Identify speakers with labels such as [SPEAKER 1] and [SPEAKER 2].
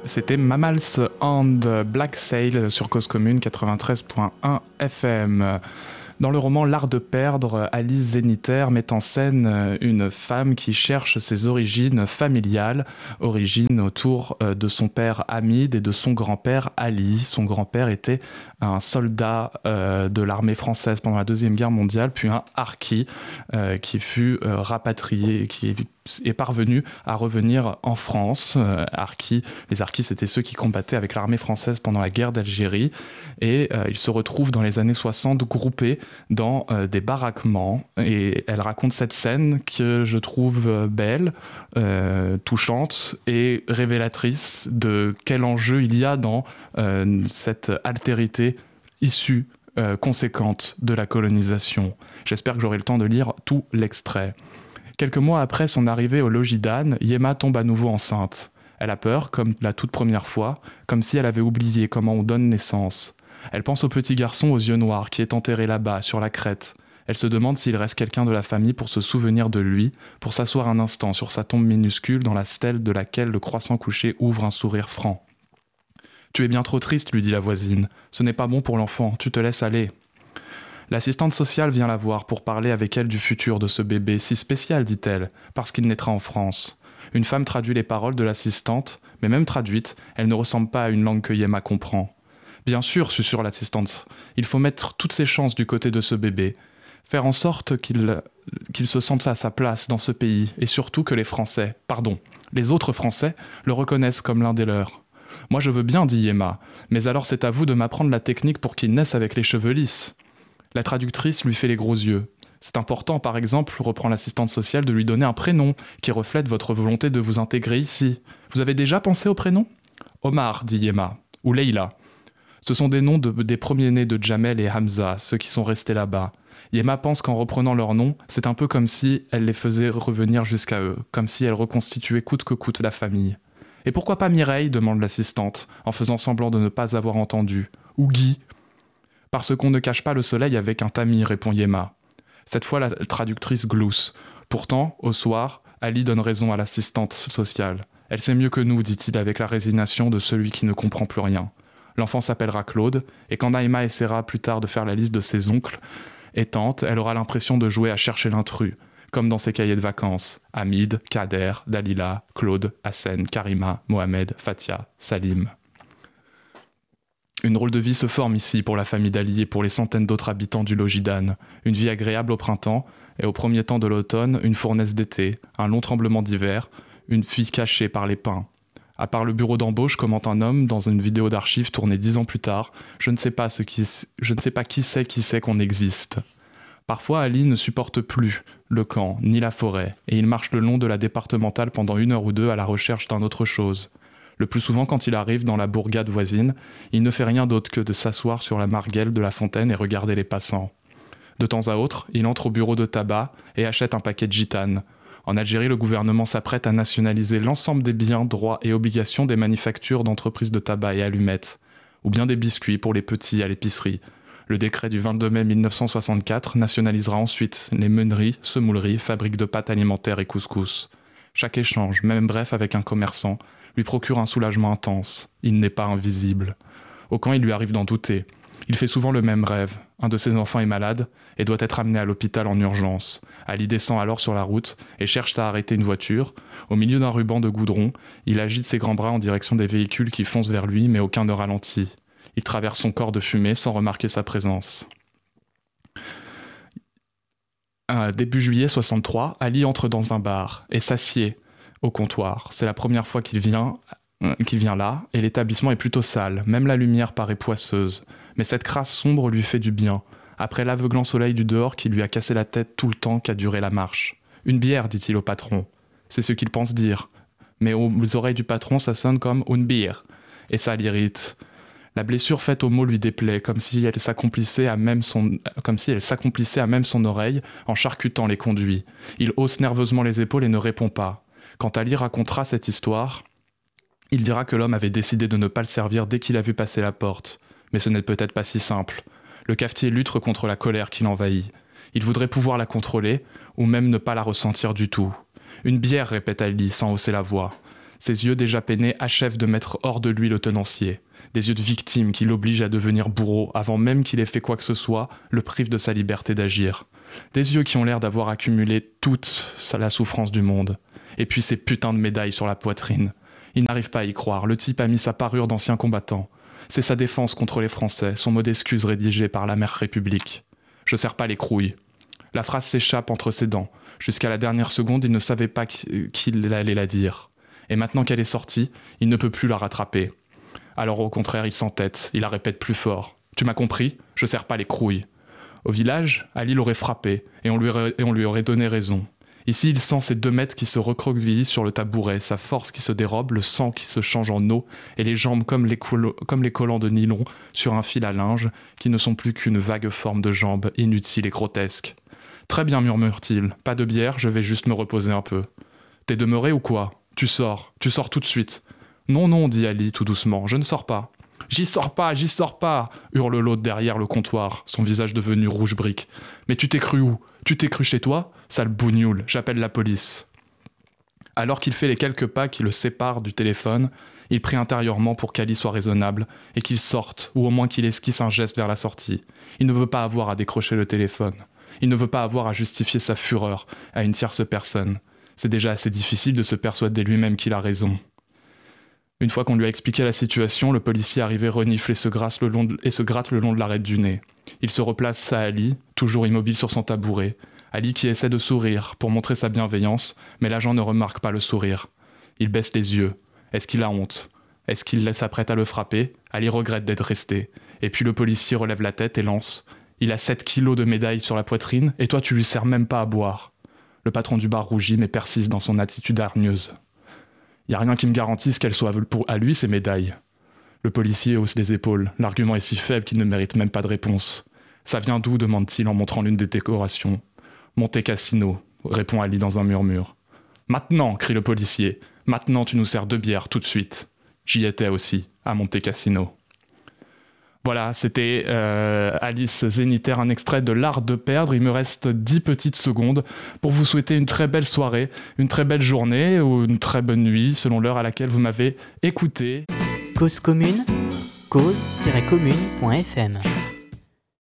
[SPEAKER 1] C'était Mammals and Black Sail sur Cause Commune 93.1 FM. Dans le roman L'Art de perdre, Alice Zeniter met en scène une femme qui cherche ses origines familiales, origines autour de son père Hamid et de son grand-père Ali. Son grand-père était un soldat de l'armée française pendant la Deuxième Guerre mondiale, puis un harki qui fut rapatrié, qui est parvenu à revenir en France. Les harkis, c'était ceux qui combattaient avec l'armée française pendant la guerre d'Algérie, et ils se retrouvent dans les années 60 groupés dans des baraquements, et elle raconte cette scène que je trouve belle, touchante et révélatrice de quel enjeu il y a dans cette altérité issue conséquente de la colonisation. J'espère que j'aurai le temps de lire tout l'extrait. Quelques mois après son arrivée au logis d'Anne, Yema tombe à nouveau enceinte. Elle a peur, comme la toute première fois, comme si elle avait oublié comment on donne naissance. Elle pense au petit garçon aux yeux noirs qui est enterré là-bas, sur la crête. Elle se demande s'il reste quelqu'un de la famille pour se souvenir de lui, pour s'asseoir un instant sur sa tombe minuscule dans la stèle de laquelle le croissant couché ouvre un sourire franc. « Tu es bien trop triste, lui dit la voisine. Ce n'est pas bon pour l'enfant, tu te laisses aller. » L'assistante sociale vient la voir pour parler avec elle du futur de ce bébé, si spécial, dit-elle, parce qu'il naîtra en France. Une femme traduit les paroles de l'assistante, mais même traduite, elle ne ressemble pas à une langue que Yema comprend. Bien sûr, susurre l'assistante, il faut mettre toutes ses chances du côté de ce bébé, faire en sorte qu'il se sente à sa place dans ce pays, et surtout que les autres Français, le reconnaissent comme l'un des leurs. Moi je veux bien, dit Yema, mais alors c'est à vous de m'apprendre la technique pour qu'il naisse avec les cheveux lisses. La traductrice lui fait les gros yeux. C'est important, par exemple, reprend l'assistante sociale, de lui donner un prénom qui reflète votre volonté de vous intégrer ici. Vous avez déjà pensé au prénom ? Omar, dit Yema, ou Leïla. Ce sont des noms des premiers-nés de Jamel et Hamza, ceux qui sont restés là-bas. Yema pense qu'en reprenant leurs noms, c'est un peu comme si elle les faisait revenir jusqu'à eux, comme si elle reconstituait coûte que coûte la famille. Et pourquoi pas Mireille ? Demande l'assistante, en faisant semblant de ne pas avoir entendu. Ou Guy ? Parce qu'on ne cache pas le soleil avec un tamis, répond Yema. Cette fois, la traductrice glousse. Pourtant, au soir, Ali donne raison à l'assistante sociale. Elle sait mieux que nous, dit-il avec la résignation de celui qui ne comprend plus rien. L'enfant s'appellera Claude, et quand Naïma essaiera plus tard de faire la liste de ses oncles et tantes, elle aura l'impression de jouer à chercher l'intrus, comme dans ses cahiers de vacances. Hamid, Kader, Dalila, Claude, Hassen, Karima, Mohamed, Fatia, Salim. Une drôle de vie se forme ici pour la famille d'Ali et pour les centaines d'autres habitants du logis d'Anne. Une vie agréable au printemps, et au premier temps de l'automne, une fournaise d'été, un long tremblement d'hiver, une fuite cachée par les pins. À part le bureau d'embauche, commente un homme dans une vidéo d'archives tournée 10 ans plus tard, je ne sais pas qui sait qu'on existe. Parfois, Ali ne supporte plus le camp, ni la forêt, et il marche le long de la départementale pendant 1 heure ou 2 à la recherche d'une autre chose. Le plus souvent, quand il arrive dans la bourgade voisine, il ne fait rien d'autre que de s'asseoir sur la margelle de la fontaine et regarder les passants. De temps à autre, il entre au bureau de tabac et achète un paquet de gitanes. En Algérie, le gouvernement s'apprête à nationaliser l'ensemble des biens, droits et obligations des manufactures d'entreprises de tabac et allumettes, ou bien des biscuits pour les petits à l'épicerie. Le décret du 22 mai 1964 nationalisera ensuite les meuneries, semouleries, fabriques de pâtes alimentaires et couscous. Chaque échange, même bref avec un commerçant, lui procure un soulagement intense. Il n'est pas invisible. Au camp, il lui arrive d'en douter. Il fait souvent le même rêve. Un de ses enfants est malade et doit être amené à l'hôpital en urgence. Ali descend alors sur la route et cherche à arrêter une voiture. Au milieu d'un ruban de goudron, il agite ses grands bras en direction des véhicules qui foncent vers lui, mais aucun ne ralentit. Il traverse son corps de fumée sans remarquer sa présence. Début juillet 63, Ali entre dans un bar et s'assied au comptoir. C'est la première fois qu'il vient là, et l'établissement est plutôt sale, même la lumière paraît poisseuse. Mais cette crasse sombre lui fait du bien, après l'aveuglant soleil du dehors qui lui a cassé la tête tout le temps qu'a duré la marche. « Une bière », dit-il au patron. C'est ce qu'il pense dire. Mais aux oreilles du patron, ça sonne comme « une bière », et ça l'irrite. La blessure faite au mot lui déplaît, comme si elle s'accomplissait à même son oreille en charcutant les conduits. Il hausse nerveusement les épaules et ne répond pas. Quand Ali racontera cette histoire, il dira que l'homme avait décidé de ne pas le servir dès qu'il a vu passer la porte. Mais ce n'est peut-être pas si simple. Le cafetier lutte contre la colère qui l'envahit. Il voudrait pouvoir la contrôler, ou même ne pas la ressentir du tout. « Une bière », répète Ali sans hausser la voix. Ses yeux déjà peinés achèvent de mettre hors de lui le tenancier. Des yeux de victime qui l'obligent à devenir bourreau avant même qu'il ait fait quoi que ce soit, le privent de sa liberté d'agir. Des yeux qui ont l'air d'avoir accumulé toute la souffrance du monde. Et puis ces putains de médailles sur la poitrine. Il n'arrive pas à y croire, le type a mis sa parure d'ancien combattant. C'est sa défense contre les Français, son mot d'excuse rédigé par la mère République. Je serre pas les crouilles. La phrase s'échappe entre ses dents. Jusqu'à la dernière seconde, il ne savait pas qu'il allait la dire. Et maintenant qu'elle est sortie, il ne peut plus la rattraper. Alors au contraire, il s'entête, il la répète plus fort. « Tu m'as compris ? Je serre pas les crouilles. » Au village, Ali l'aurait frappé, et on lui aurait donné raison. Ici, il sent ses 2 mètres qui se recroquevillent sur le tabouret, sa force qui se dérobe, le sang qui se change en eau, et les jambes comme les collants de nylon sur un fil à linge, qui ne sont plus qu'une vague forme de jambes, inutile et grotesque. « Très bien, murmure-t-il, pas de bière, je vais juste me reposer un peu. »« T'es demeuré ou quoi ? Tu sors tout de suite. »« Non, non, dit Ali tout doucement, je ne sors pas. »« J'y sors pas, hurle l'autre derrière le comptoir, son visage devenu rouge brique. Mais tu t'es cru où ? Tu t'es cru chez toi ? Sale bougnoule, j'appelle la police. Alors qu'il fait les quelques pas qui le séparent du téléphone, il prie intérieurement pour qu'Ali soit raisonnable et qu'il sorte, ou au moins qu'il esquisse un geste vers la sortie. Il ne veut pas avoir à décrocher le téléphone. Il ne veut pas avoir à justifier sa fureur à une tierce personne. C'est déjà assez difficile de se persuader lui-même qu'il a raison. Une fois qu'on lui a expliqué la situation, le policier arrivé renifle et se gratte le long de l'arête du nez. Il se replace à Ali, toujours immobile sur son tabouret. Ali qui essaie de sourire pour montrer sa bienveillance, mais l'agent ne remarque pas le sourire. Il baisse les yeux. Est-ce qu'il a honte ? Est-ce qu'il s'apprête à le frapper ? Ali regrette d'être resté. Et puis le policier relève la tête et lance. Il a 7 kilos de médailles sur la poitrine, et toi tu lui sers même pas à boire. Le patron du bar rougit mais persiste dans son attitude hargneuse. Y a rien qui me garantisse qu'elles soient à lui ces médailles. Le policier hausse les épaules. L'argument est si faible qu'il ne mérite même pas de réponse. Ça vient d'où ? Demande-t-il en montrant l'une des décorations. Monte Cassino, répond Ali dans un murmure. Maintenant, crie le policier. Maintenant tu nous sers 2 bières tout de suite. J'y étais aussi, à Monte Cassino. Voilà, c'était Alice Zénitaire, un extrait de L'Art de perdre. Il me reste 10 petites secondes pour vous souhaiter une très belle soirée, une très belle journée ou une très bonne nuit, selon l'heure à laquelle vous m'avez écouté.
[SPEAKER 2] Cause commune, cause-commune.fm